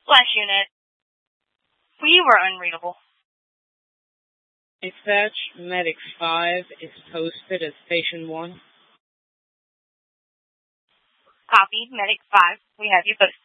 Flash unit. We were unreadable. Dispatch, Medic 5 is posted at Station 1. Copy, Medic 5. We have you posted.